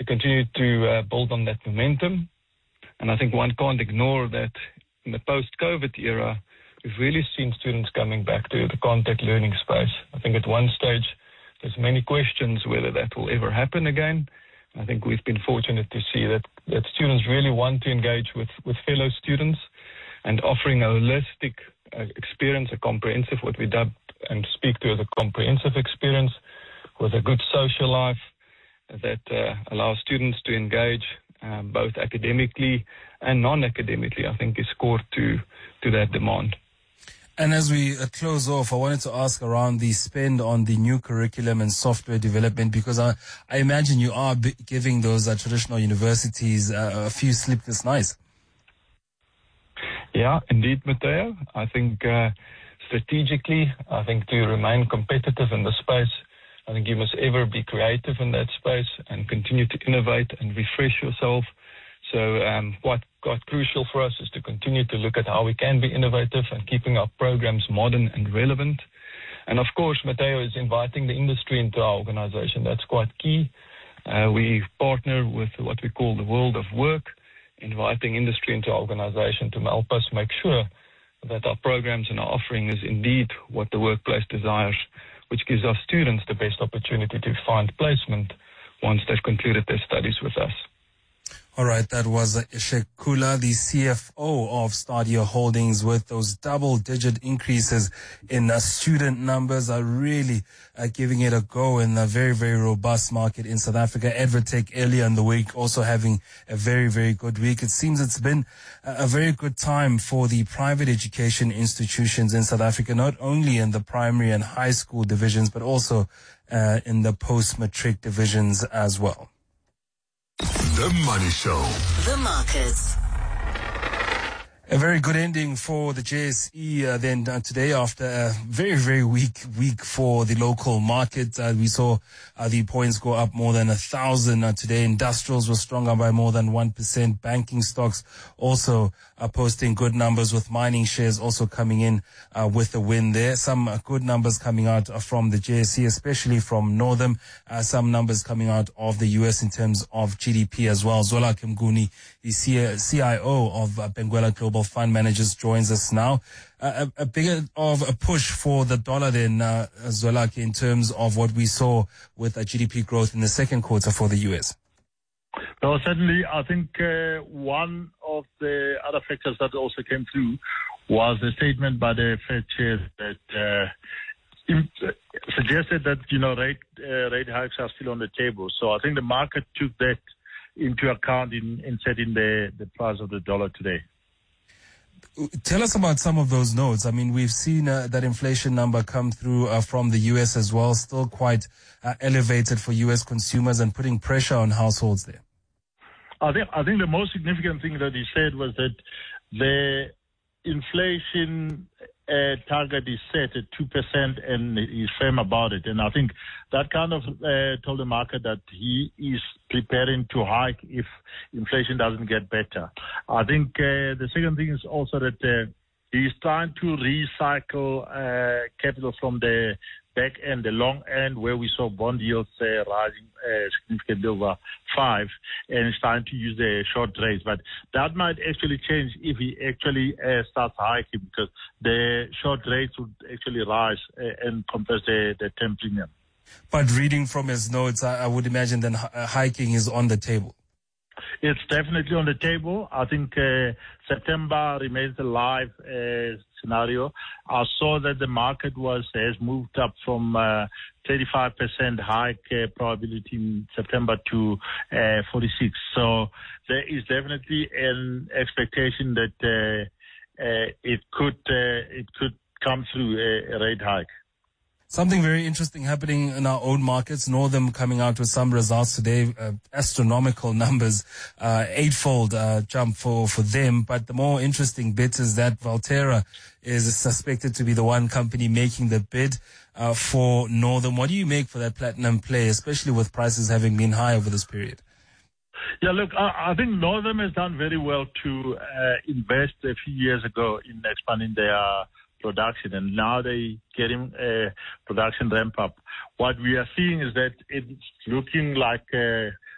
to continue to build on that momentum. And I think one can't ignore that in the post-COVID era, we've really seen students coming back to the contact learning space. I think at one stage, there's many questions whether that will ever happen again. I think we've been fortunate to see that students really want to engage with fellow students and offering a holistic experience, a comprehensive, what we dub and speak to as a comprehensive experience with a good social life that allows students to engage both academically and non-academically, I think is core to that demand. And as we close off, I wanted to ask around the spend on the new curriculum and software development, because I imagine you are giving those traditional universities a few sleepless nights. Yeah, indeed, Matteo. I think strategically, I think to remain competitive in the space, I think you must ever be creative in that space and continue to innovate and refresh yourself. So quite crucial for us is to continue to look at how we can be innovative and keeping our programs modern and relevant. And of course, Matteo, is inviting the industry into our organization. That's quite key. We partner with what we call the world of work, inviting industry into our organization to help us make sure that our programs and our offering is indeed what the workplace desires, which gives our students the best opportunity to find placement once they've concluded their studies with us. All right, that was Ishak Kula, the CFO of Stadio Holdings, with those double-digit increases in student numbers are really giving it a go in a very, very robust market in South Africa. Edvitech earlier in the week also having a very, very good week. It seems it's been a very good time for the private education institutions in South Africa, not only in the primary and high school divisions, but also in the post-matric divisions as well. The Money Show. The markets. A very good ending for the JSE then today after a very, very weak week for the local market. We saw the points go up more than 1,000 today. Industrials were stronger by more than 1%. Banking stocks also posting good numbers, with mining shares also coming in with a win there. Some good numbers coming out from the JSE, especially from Northam. Some numbers coming out of the US in terms of GDP as well. Zwelakhe Mnguni, the CIO of Benguela Global Fund Managers, joins us now. A bigger of a push for the dollar then, Zwelakhe, in terms of what we saw with GDP growth in the second quarter for the US. No, certainly. I think one of the other factors that also came through was a statement by the Fed chair that suggested that, rate hikes are still on the table. So I think the market took that into account in setting the price of the dollar today. Tell us about some of those notes. I mean, we've seen that inflation number come through from the U.S. as well, still quite elevated for U.S. consumers and putting pressure on households there. I think the most significant thing that he said was that the inflation target is set at 2%, and he's firm about it. And I think that kind of told the market that he is preparing to hike if inflation doesn't get better. I think the second thing is also that he's trying to recycle capital from the back end, the long end, where we saw bond yields rising significantly over 5, and it's trying to use the short rates. But that might actually change if he actually starts hiking, because the short rates would actually rise and compress the term premium. But reading from his notes, I would imagine then hiking is on the table. It's definitely on the table. I think September remains a live scenario. I saw that the market has moved up from 35% hike probability in September to 46. So there is definitely an expectation that it could come through a rate hike. Something very interesting happening in our own markets. Northam coming out with some results today, astronomical numbers, 8-fold jump for them. But the more interesting bit is that Valterra is suspected to be the one company making the bid for Northam. What do you make for that platinum play, especially with prices having been high over this period? Yeah, look, I think Northam has done very well to invest a few years ago in expanding their production, and now they getting a production ramp up. What we are seeing is that it's looking like